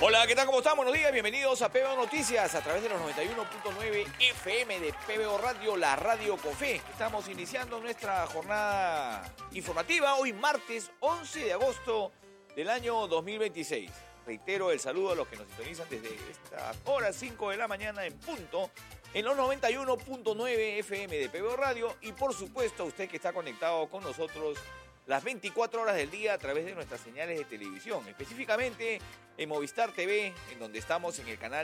Hola, ¿qué tal? ¿Cómo están? Buenos días, bienvenidos a PBO Noticias a través de los 91.9 FM de PBO Radio, la radio con fe. Estamos iniciando nuestra jornada informativa hoy martes 11 de agosto del año 2026. Reitero el saludo a los que nos sintonizan desde estas horas 5 de la mañana en punto en los 91.9 FM de PBO Radio y por supuesto a usted que está conectado con nosotros las 24 horas del día a través de nuestras señales de televisión, específicamente en Movistar TV, en donde estamos en el canal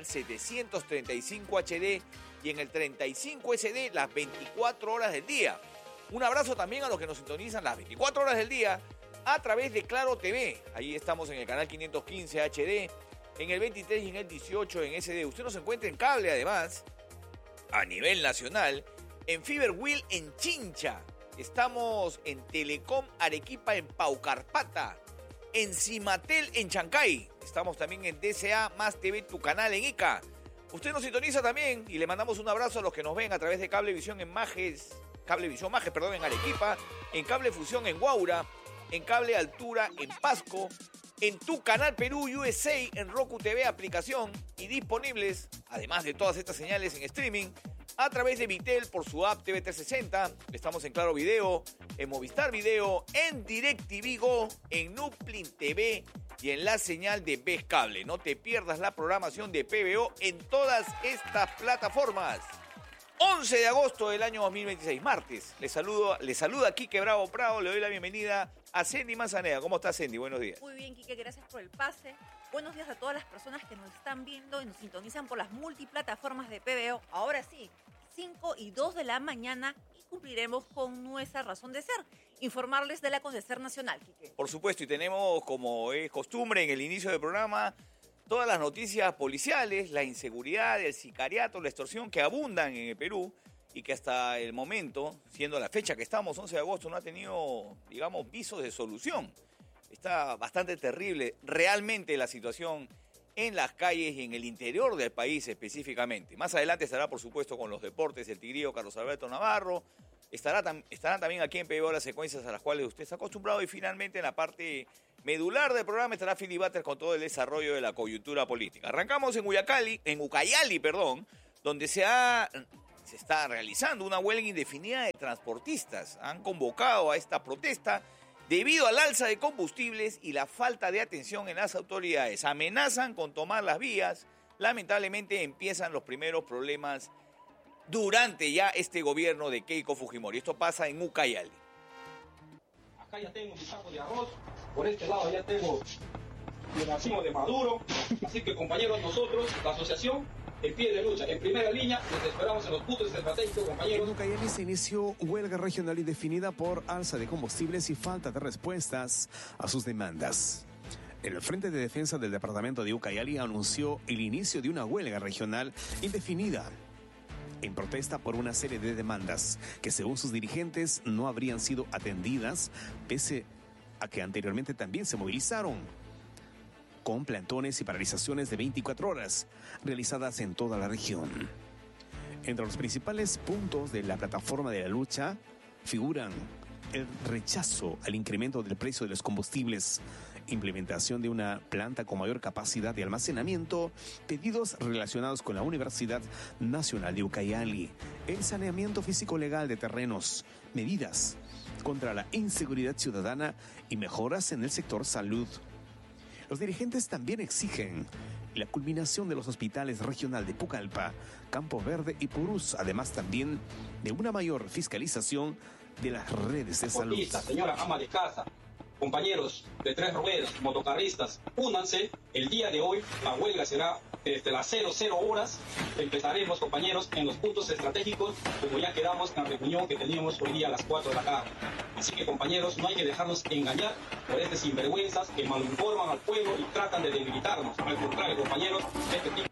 735 HD y en el 35 SD las 24 horas del día. Un abrazo también a los que nos sintonizan las 24 horas del día a través de Claro TV. Ahí estamos en el canal 515 HD, en el 23 y en el 18 en SD. Usted nos encuentra en cable además, a nivel nacional, en Fiberwheel en Chincha. Estamos en Telecom Arequipa en Paucarpata, en Cimatel en Chancay. Estamos también en DCA más TV, tu canal en Ica. Usted nos sintoniza también y le mandamos un abrazo a los que nos ven a través de Cablevisión en Cablevisión Majes, en Arequipa, en Cablefusión en Huaura, en Cable Altura en Pasco, en tu canal Perú USA, en Roku TV aplicación y disponibles, además de todas estas señales en streaming, a través de Vitel por su app TV 360. Estamos en Claro Video, en Movistar Video, en DirecTV Go, en Nuplin TV y en la señal de Ves Cable. No te pierdas la programación de PBO en todas estas plataformas. 11 de agosto del año 2026, martes. Les saluda Quique Bravo Prado. Le doy la bienvenida a Sendy Manzaneda. ¿Cómo está, Sendy? Buenos días. Muy bien, Quique, gracias por el pase. Buenos días a todas las personas que nos están viendo y nos sintonizan por las multiplataformas de PBO. Ahora sí, 5 y 2 de la mañana y cumpliremos con nuestra razón de ser, informarles del acontecer nacional, Quique. Por supuesto, y tenemos, como es costumbre en el inicio del programa, todas las noticias policiales, la inseguridad, el sicariato, la extorsión que abundan en el Perú y que hasta el momento, siendo la fecha que estamos, 11 de agosto, no ha tenido, digamos, visos de solución. Está bastante terrible realmente la situación en las calles y en el interior del país específicamente. Más adelante estará, por supuesto, con los deportes el tigrillo Carlos Alberto Navarro. Estarán también aquí en PBO las secuencias a las cuales usted está acostumbrado. Y finalmente en la parte medular del programa estará Philly Butters con todo el desarrollo de la coyuntura política. Arrancamos en Ucayali, donde se está realizando una huelga indefinida de transportistas. Han convocado a esta protesta debido al alza de combustibles y la falta de atención en las autoridades. Amenazan con tomar las vías. Lamentablemente empiezan los primeros problemas durante ya este gobierno de Keiko Fujimori. Esto pasa en Ucayali. Acá ya tengo mi saco de arroz, por este lado ya tengo mi racimo de Maduro. Así que, compañeros, nosotros, la asociación, en pie de lucha, en primera línea, los esperamos en los puntos estratégicos, compañeros. En Ucayali se inició huelga regional indefinida por alza de combustibles y falta de respuestas a sus demandas. El Frente de Defensa del Departamento de Ucayali anunció el inicio de una huelga regional indefinida en protesta por una serie de demandas que, según sus dirigentes, no habrían sido atendidas, pese a que anteriormente también se movilizaron con plantones y paralizaciones de 24 horas realizadas en toda la región. Entre los principales puntos de la plataforma de la lucha figuran el rechazo al incremento del precio de los combustibles, implementación de una planta con mayor capacidad de almacenamiento, pedidos relacionados con la Universidad Nacional de Ucayali, el saneamiento físico-legal de terrenos, medidas contra la inseguridad ciudadana y mejoras en el sector salud. Los dirigentes también exigen la culminación de los hospitales regional de Pucallpa, Campo Verde y Purús, además también de una mayor fiscalización de las redes de salud. Señora ama de casa, compañeros de tres ruedas, motocarristas, únanse. El día de hoy la huelga será desde las 00 horas. Empezaremos, compañeros, en los puntos estratégicos, como ya quedamos en la reunión que teníamos hoy día a las 4 de la tarde. Así que, compañeros, no hay que dejarnos engañar por sinvergüenzas que malinforman al pueblo y tratan de debilitarnos. Al contrario, compañeros, este tipo